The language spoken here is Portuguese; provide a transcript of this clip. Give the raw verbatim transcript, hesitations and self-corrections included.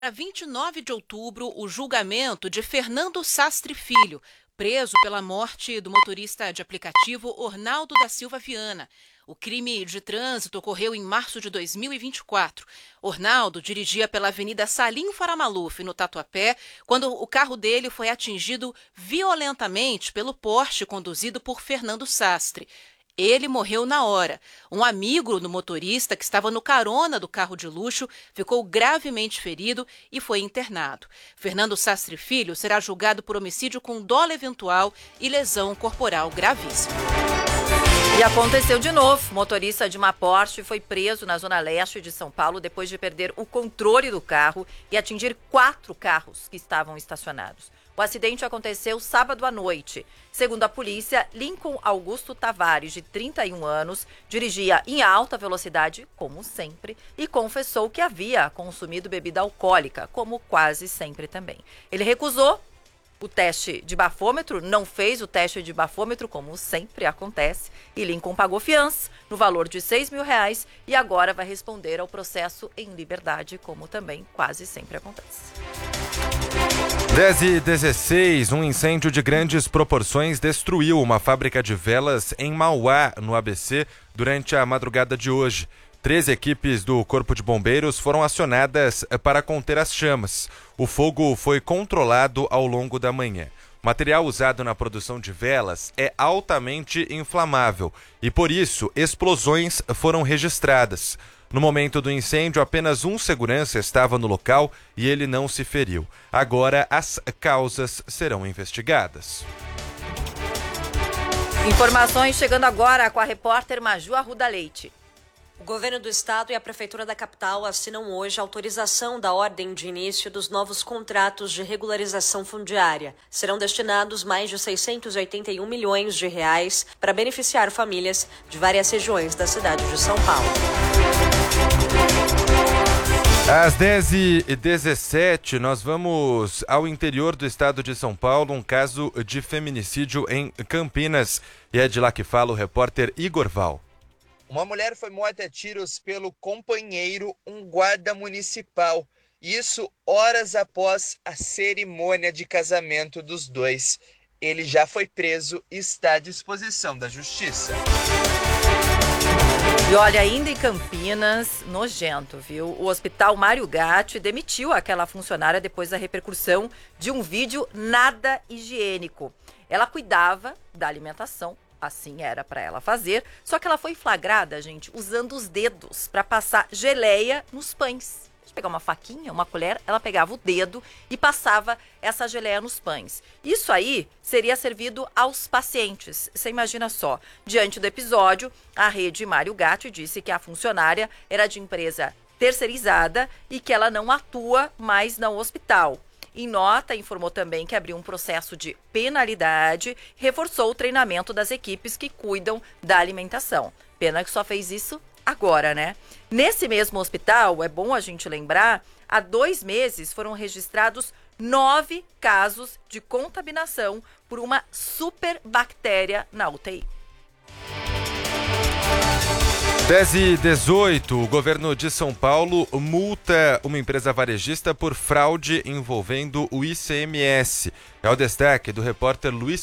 Para vinte e nove de outubro, o julgamento de Fernando Sastre Filho, preso pela morte do motorista de aplicativo Ornaldo da Silva Viana. O crime de trânsito ocorreu em março de dois mil e vinte e quatro. Ornaldo dirigia pela Avenida Salim Faramaluf, no Tatuapé, quando o carro dele foi atingido violentamente pelo Porsche conduzido por Fernando Sastre. Ele morreu na hora. Um amigo do motorista, que estava no carona do carro de luxo, ficou gravemente ferido e foi internado. Fernando Sastre Filho será julgado por homicídio com dolo eventual e lesão corporal gravíssima. E aconteceu de novo. O motorista de uma Porsche foi preso na zona leste de São Paulo depois de perder o controle do carro e atingir quatro carros que estavam estacionados. O acidente aconteceu sábado à noite. Segundo a polícia, Lincoln Augusto Tavares, de trinta e um anos, dirigia em alta velocidade, como sempre, e confessou que havia consumido bebida alcoólica, como quase sempre também. Ele recusou o teste de bafômetro, não fez o teste de bafômetro, como sempre acontece, e Lincoln pagou fiança no valor de seis mil reais e agora vai responder ao processo em liberdade, como também quase sempre acontece. dez e dezesseis, um incêndio de grandes proporções destruiu uma fábrica de velas em Mauá, no A B C, durante a madrugada de hoje. Três equipes do Corpo de Bombeiros foram acionadas para conter as chamas. O fogo foi controlado ao longo da manhã. O material usado na produção de velas é altamente inflamável e, por isso, explosões foram registradas. No momento do incêndio, apenas um segurança estava no local e ele não se feriu. Agora, as causas serão investigadas. Informações chegando agora com a repórter Maju Arruda Leite. O governo do estado e a prefeitura da capital assinam hoje a autorização da ordem de início dos novos contratos de regularização fundiária. Serão destinados mais de seiscentos e oitenta e um milhões de reais para beneficiar famílias de várias regiões da cidade de São Paulo. Às dez e dezessete, nós vamos ao interior do estado de São Paulo, um caso de feminicídio em Campinas. E é de lá que fala o repórter Igor Val. Uma mulher foi morta a tiros pelo companheiro, um guarda municipal. Isso horas após a cerimônia de casamento dos dois. Ele já foi preso e está à disposição da justiça. E olha, ainda em Campinas, nojento, viu? O Hospital Mário Gatti demitiu aquela funcionária depois da repercussão de um vídeo nada higiênico. Ela cuidava da alimentação. Assim era para ela fazer, só que ela foi flagrada, gente, usando os dedos para passar geleia nos pães. De pegar uma faquinha, uma colher, ela pegava o dedo e passava essa geleia nos pães. Isso aí seria servido aos pacientes. Você imagina só. Diante do episódio, a rede Mário Gatti disse que a funcionária era de empresa terceirizada e que ela não atua mais no hospital. Em nota, informou também que abriu um processo de penalidade, reforçou o treinamento das equipes que cuidam da alimentação. Pena que só fez isso agora, né? Nesse mesmo hospital, é bom a gente lembrar, há dois meses foram registrados nove casos de contaminação por uma superbactéria na U T I. dez e dezoito, o governo de São Paulo multa uma empresa varejista por fraude envolvendo o I C M S. É o destaque do repórter Luiz